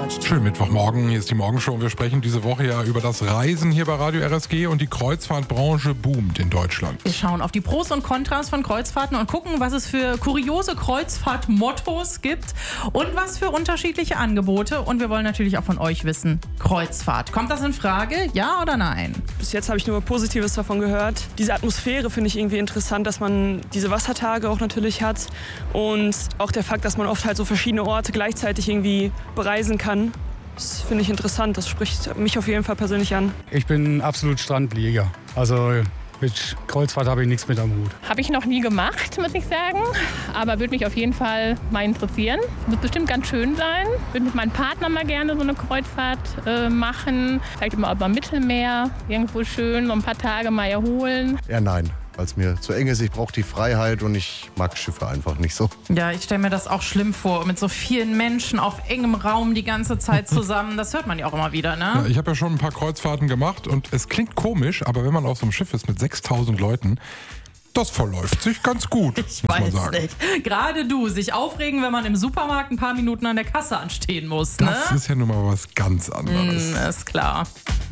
Schönen Mittwochmorgen, hier ist die Morgenshow und wir sprechen diese Woche ja über das Reisen hier bei Radio RSG und die Kreuzfahrtbranche boomt in Deutschland. Wir schauen auf die Pros und Kontras von Kreuzfahrten und gucken, was es für kuriose Kreuzfahrtmottos gibt und was für unterschiedliche Angebote. Und wir wollen natürlich auch von euch wissen, Kreuzfahrt, kommt das in Frage, ja oder nein? Bis jetzt habe ich nur Positives davon gehört. Diese Atmosphäre finde ich irgendwie interessant, dass man diese Wassertage auch natürlich hat und auch der Fakt, dass man oft halt so verschiedene Orte gleichzeitig irgendwie bereisen kann. Das finde ich interessant, das spricht mich auf jeden Fall persönlich an. Ich bin absolut Strandlieger, also mit Kreuzfahrt habe ich nichts mit am Hut. Habe ich noch nie gemacht, muss ich sagen, aber würde mich auf jeden Fall mal interessieren. Wird bestimmt ganz schön sein. Würde mit meinem Partner mal gerne so eine Kreuzfahrt machen. Vielleicht immer über Mittelmeer, irgendwo schön, so ein paar Tage mal erholen. Ja, nein, weil es mir zu eng ist. Ich brauche die Freiheit und ich mag Schiffe einfach nicht so. Ja, ich stelle mir das auch schlimm vor, mit so vielen Menschen auf engem Raum die ganze Zeit zusammen. Das hört man ja auch immer wieder, ne? Ja, ich habe ja schon ein paar Kreuzfahrten gemacht und es klingt komisch, aber wenn man auf so einem Schiff ist mit 6000 Leuten, das verläuft sich ganz gut, Ich muss man weiß sagen. nicht. Gerade du, sich aufregen, wenn man im Supermarkt ein paar Minuten an der Kasse anstehen muss, ne? Das ist ja nun mal was ganz anderes. Ist klar.